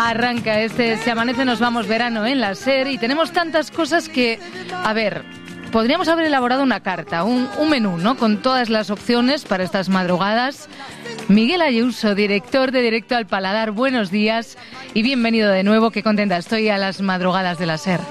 Arranca este Se Amanece Nos Vamos verano en la SER y tenemos tantas cosas que, a ver, podríamos haber elaborado una carta, un menú, ¿no? Con todas las opciones para estas madrugadas. Miguel Ayuso, director de Directo al Paladar, buenos días y bienvenido de nuevo. Qué contenta estoy a las madrugadas de la SER.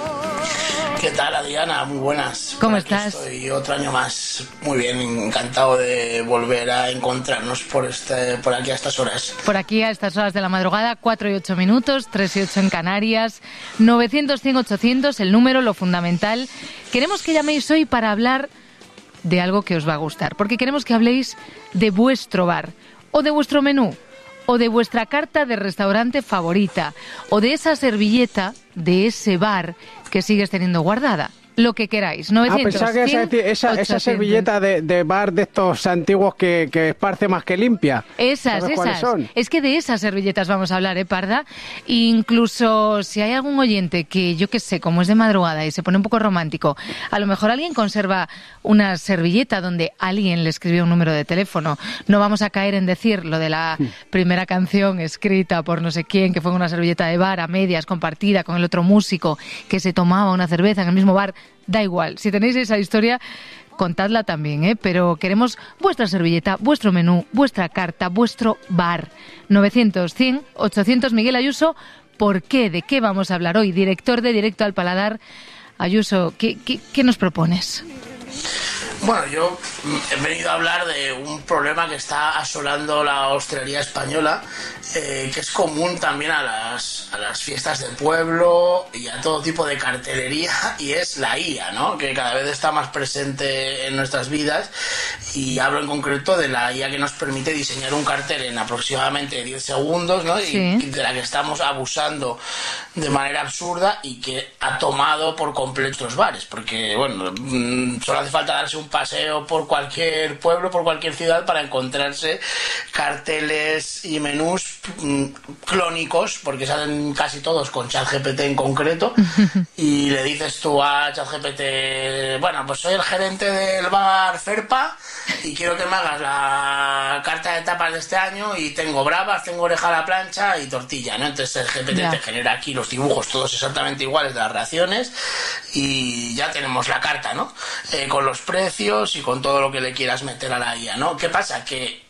¿Qué tal, Adriana? Muy buenas. ¿Cómo estás? Estoy otro año más. Muy bien, encantado de volver a encontrarnos por aquí a estas horas. Por aquí a estas horas de la madrugada, 4 y 8 minutos, 3 y 8 en Canarias, 900-100-800, el número, lo fundamental. Queremos que llaméis hoy para hablar de algo que os va a gustar, porque queremos que habléis de vuestro bar, o de vuestro menú, o de vuestra carta de restaurante favorita, o de esa servilleta de ese bar que sigues teniendo guardada. Lo que queráis. 900, pensaba que esa servilleta de bar de estos antiguos que esparce más que limpia. Esas. Son? Es que de esas servilletas vamos a hablar, Parda? Incluso si hay algún oyente que, yo qué sé, como es de madrugada y se pone un poco romántico, a lo mejor alguien conserva una servilleta donde alguien le escribió un número de teléfono. No vamos a caer en decir lo de la primera canción escrita por no sé quién, que fue una servilleta de bar a medias, compartida con el otro músico, que se tomaba una cerveza en el mismo bar. Da igual, si tenéis esa historia, contadla también, pero queremos vuestra servilleta, vuestro menú, vuestra carta, vuestro bar. 900-100-800, Miguel Ayuso. ¿Por qué? ¿De qué vamos a hablar hoy? Director de Directo al Paladar. Ayuso, ¿qué nos propones? Bueno, yo he venido a hablar de un problema que está asolando la hostelería española, que es común también a las fiestas del pueblo y a todo tipo de cartelería, y es la IA, ¿no? Que cada vez está más presente en nuestras vidas, y hablo en concreto de la IA que nos permite diseñar un cartel en aproximadamente 10 segundos, ¿no? Sí. Y de la que estamos abusando de manera absurda y que ha tomado por completo los bares, porque, bueno, solo hace falta darse un paseo por cualquier pueblo, por cualquier ciudad, para encontrarse carteles y menús clónicos, porque salen casi todos con ChatGPT en concreto, y le dices tú a ChatGPT, bueno, pues soy el gerente del bar Ferpa y quiero que me hagas la carta de tapas de este año y tengo bravas, tengo oreja a la plancha y tortilla, ¿no? Entonces el GPT te genera aquí los dibujos todos exactamente iguales de las raciones y ya tenemos la carta, ¿no? Con los precios y con todo lo que le quieras meter a la IA, ¿no? ¿Qué pasa? Que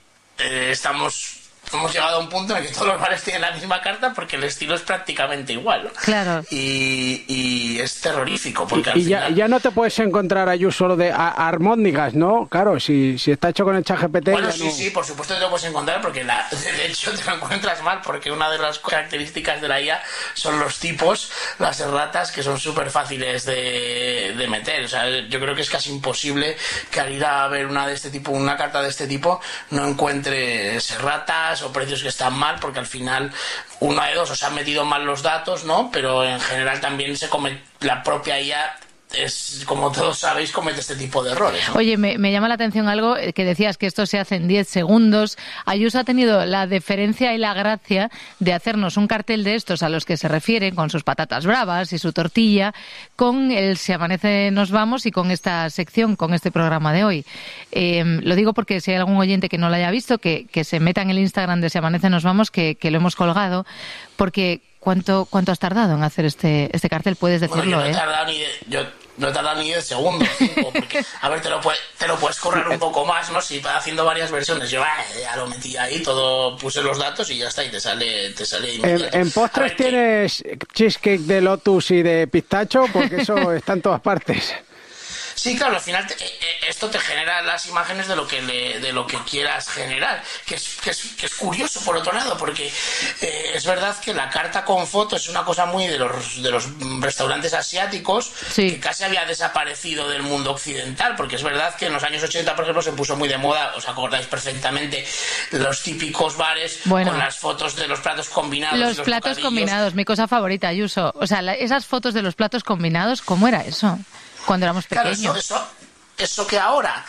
hemos llegado a un punto en el que todos los bares tienen la misma carta porque el estilo es prácticamente igual, ¿no? Claro. Y es terrorífico porque al y final... ya no te puedes encontrar Ayuso solo de armóndigas, ¿no? Claro, si está hecho con el ChatGPT... Bueno, sí, por supuesto te lo puedes encontrar porque de hecho te lo encuentras mal, porque una de las características de la IA son los tipos, las erratas, que son súper fáciles de meter. O sea, yo creo que es casi imposible que al ir a ver una carta de este tipo no encuentres erratas o precios que están mal, porque al final uno de dos, o se han metido mal los datos, ¿no? Pero en general también la propia IA, como todos sabéis, comete este tipo de errores, ¿no? Oye, me llama la atención algo que decías, que esto se hace en 10 segundos. Ayuso ha tenido la deferencia y la gracia de hacernos un cartel de estos a los que se refiere, con sus patatas bravas y su tortilla, con el Se Amanece Nos Vamos y con esta sección, con este programa de hoy. Lo digo porque si hay algún oyente que no lo haya visto, que se meta en el Instagram de Se Amanece Nos Vamos, que lo hemos colgado, porque ¿cuánto has tardado en hacer este cartel? Puedes decirlo, bueno, no he tardado ni 10 segundos, 5, porque, a ver, te lo puedes correr un poco más, ¿no? Si va haciendo varias versiones, yo ya lo metí ahí, puse los datos y ya está, y te sale inmediato. En postres tienes cheesecake de lotus y de pistacho, porque eso está en todas partes. Sí, claro, al final esto te genera las imágenes de lo que quieras generar, que es curioso por otro lado, porque es verdad que la carta con fotos es una cosa muy de los restaurantes asiáticos, sí, que casi había desaparecido del mundo occidental, porque es verdad que en los años 80, por ejemplo, se puso muy de moda, os acordáis perfectamente, los típicos bares con las fotos de los platos combinados. Los platos combinados, mi cosa favorita, Ayuso. O sea, esas fotos de los platos combinados, ¿cómo era eso? Cuando éramos pequeños. Claro, eso que ahora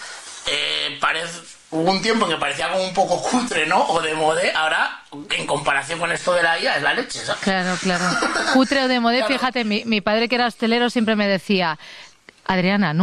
hubo un tiempo en que parecía como un poco cutre, ¿no? O de modé, ahora, en comparación con esto de la IA, es la leche, ¿sabes? Claro. Cutre o de modé, claro. Fíjate, mi padre, que era hostelero, siempre me decía, Adriana,